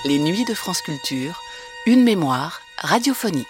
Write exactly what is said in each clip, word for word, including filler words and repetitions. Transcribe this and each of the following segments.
Les Nuits de France Culture, une mémoire radiophonique.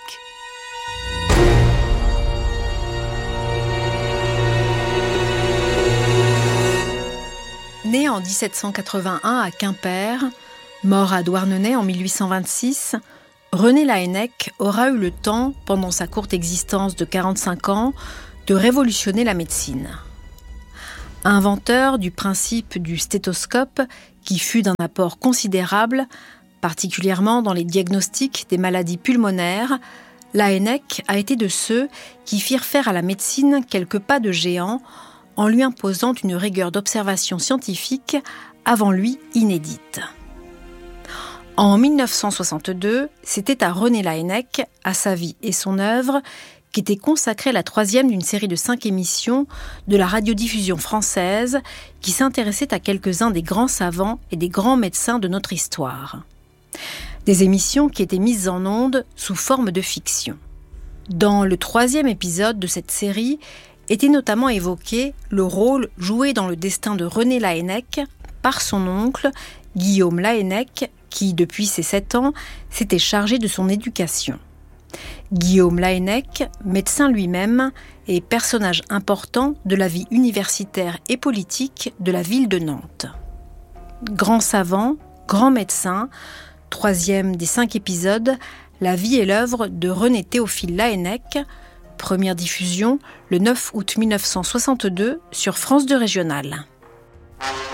Né en dix-sept cent quatre-vingt-un à Quimper, mort à Douarnenez en mille huit cent vingt-six, René Laennec aura eu le temps, pendant sa courte existence de quarante-cinq ans, de révolutionner la médecine. Inventeur du principe du stéthoscope, qui fut d'un apport considérable, particulièrement dans les diagnostics des maladies pulmonaires, Laennec a été de ceux qui firent faire à la médecine quelques pas de géant en lui imposant une rigueur d'observation scientifique avant lui inédite. En mille neuf cent soixante-deux, c'était à René Laennec, à sa vie et son œuvre, qu'était consacrée la troisième d'une série de cinq émissions de la radiodiffusion française qui s'intéressait à quelques-uns des grands savants et des grands médecins de notre histoire. Des émissions qui étaient mises en ondes sous forme de fiction. Dans le troisième épisode de cette série était notamment évoqué le rôle joué dans le destin de René Laennec par son oncle, Guillaume Laennec, qui, depuis ses sept ans, s'était chargé de son éducation. Guillaume Laennec, médecin lui-même, et personnage important de la vie universitaire et politique de la ville de Nantes. Grand savant, grand médecin, troisième des cinq épisodes, la vie et l'œuvre de René Théophile Laennec, première diffusion le neuf août mille neuf cent soixante-deux sur France deux Régionale.